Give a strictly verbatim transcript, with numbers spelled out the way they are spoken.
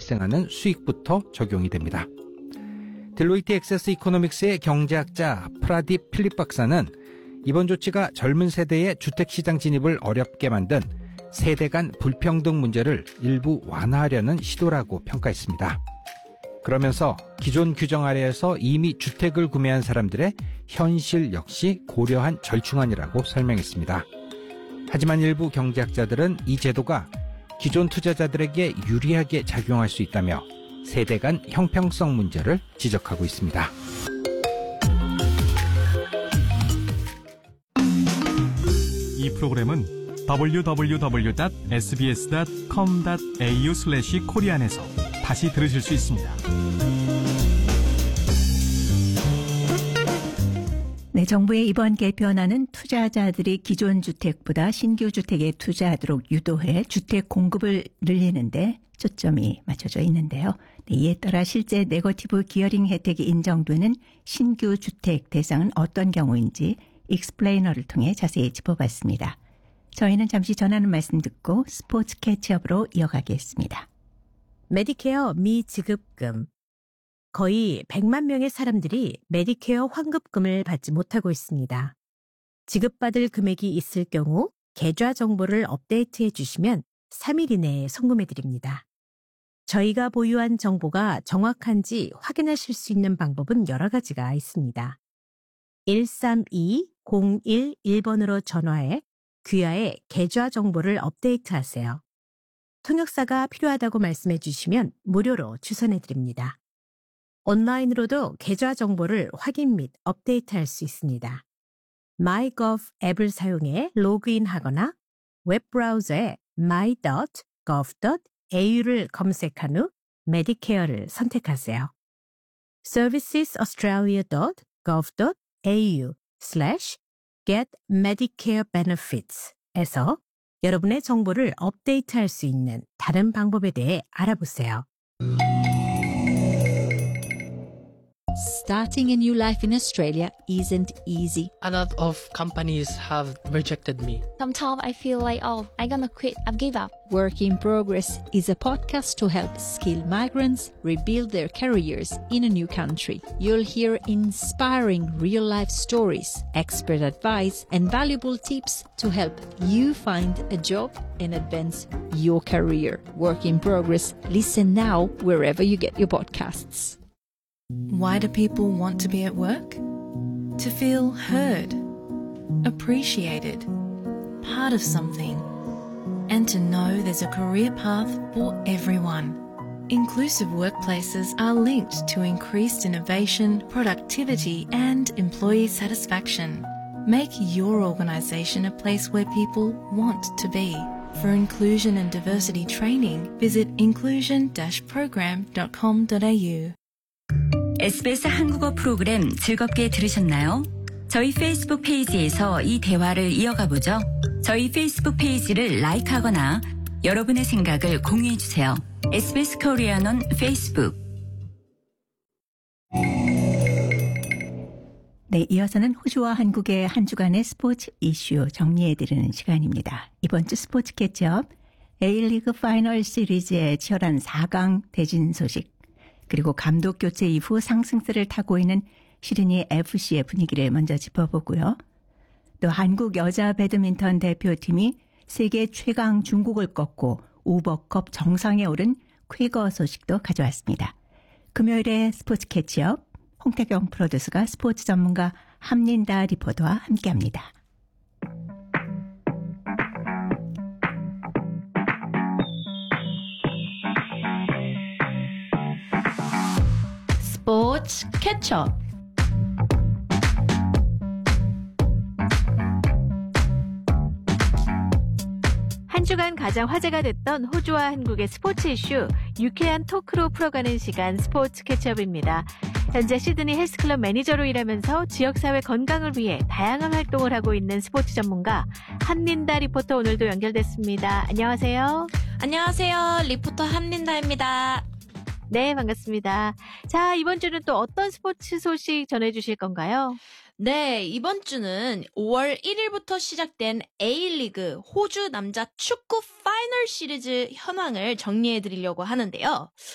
발생하는 수익부터 적용이 됩니다. 딜로이트 액세스 이코노믹스의 경제학자 프라딥 필립 박사는 이번 조치가 젊은 세대의 주택시장 진입을 어렵게 만든 세대 간 불평등 문제를 일부 완화하려는 시도라고 평가했습니다. 그러면서 기존 규정 아래에서 이미 주택을 구매한 사람들의 현실 역시 고려한 절충안이라고 설명했습니다. 하지만 일부 경제학자들은 이 제도가 기존 투자자들에게 유리하게 작용할 수 있다며 세대 간 형평성 문제를 지적하고 있습니다. 이 프로그램은 더블유 더블유 더블유 닷 에스비에스 닷 컴 닷 에이유 슬래시 코리안에서 다시 들으실 수 있습니다. 네, 정부의 이번 개편안은 투자자들이 기존 주택보다 신규 주택에 투자하도록 유도해 주택 공급을 늘리는데 초점이 맞춰져 있는데요. 네, 이에 따라 실제 네거티브 기어링 혜택이 인정되는 신규 주택 대상은 어떤 경우인지 익스플레이너를 통해 자세히 짚어봤습니다. 저희는 잠시 전하는 말씀 듣고 스포츠 캐치업으로 이어가겠습니다. 메디케어 미지급금. 거의 백만 명의 사람들이 메디케어 환급금을 받지 못하고 있습니다. 지급받을 금액이 있을 경우 계좌 정보를 업데이트해 주시면 삼 일 이내에 송금해 드립니다. 저희가 보유한 정보가 정확한지 확인하실 수 있는 방법은 여러 가지가 있습니다. 일삼이 공일일 번으로 전화해 귀하의 계좌 정보를 업데이트하세요. 통역사가 필요하다고 말씀해 주시면 무료로 추선해 드립니다. 온라인으로도 계좌 정보를 확인 및 업데이트할 수 있습니다. 마이거브 앱을 사용해 로그인하거나 웹브라우저에 마이 닷 거브 닷 에이유를 검색한 후 메디케어를 선택하세요. 서비스 오스트레일리아 닷 거브 닷 에이유 슬래시 get medicare benefits에서 여러분의 정보를 업데이트할 수 있는 다른 방법에 대해 알아보세요. Starting a new life in Australia isn't easy. A lot of companies have rejected me. Sometimes I feel like, oh, I'm gonna quit, I've give up. Work in Progress is a podcast to help skilled migrants rebuild their careers in a new country. You'll hear inspiring real-life stories, expert advice, and valuable tips to help you find a job and advance your career. Work in Progress. Listen now wherever you get your podcasts. Why do people want to be at work? To feel heard, appreciated, part of something, and to know there's a career path for everyone. Inclusive workplaces are linked to increased innovation, productivity, and employee satisfaction. Make your organisation a place where people want to be. For inclusion and diversity training, visit inclusion dash program dot com dot a u. 에스비에스 한국어 프로그램 즐겁게 들으셨나요? 저희 페이스북 페이지에서 이 대화를 이어가 보죠. 저희 페이스북 페이지를 라이크하거나 여러분의 생각을 공유해 주세요. 에스비에스 코리아는 페이스북. 네, 이어서는 호주와 한국의 한 주간의 스포츠 이슈 정리해드리는 시간입니다. 이번 주 스포츠 캐치업, A리그 파이널 시리즈의 치열한 사 강 대진 소식, 그리고 감독 교체 이후 상승세를 타고 있는 시드니 에프씨의 분위기를 먼저 짚어보고요. 또 한국 여자 배드민턴 대표팀이 세계 최강 중국을 꺾고 우버컵 정상에 오른 쾌거 소식도 가져왔습니다. 금요일에 스포츠 캐치업, 홍태경 프로듀서가 스포츠 전문가 함린다 리포터와 함께합니다. 스포츠 캐치업. 한 주간 가장 화제가 됐던 호주와 한국의 스포츠 이슈, 유쾌한 토크로 풀어가는 시간 스포츠 캐치업입니다. 현재 시드니 헬스클럽 매니저로 일하면서 지역사회 건강을 위해 다양한 활동을 하고 있는 스포츠 전문가 함린다 리포터 오늘도 연결됐습니다. 안녕하세요. 안녕하세요. 리포터 함린다입니다. 네, 반갑습니다. 자, 이번 주는 또 어떤 스포츠 소식 전해주실 건가요? 네, 이번 주는 오월 일일부터 시작된 A리그 호주 남자 축구 파이널 시리즈 현황을 정리해 드리려고 하는데요.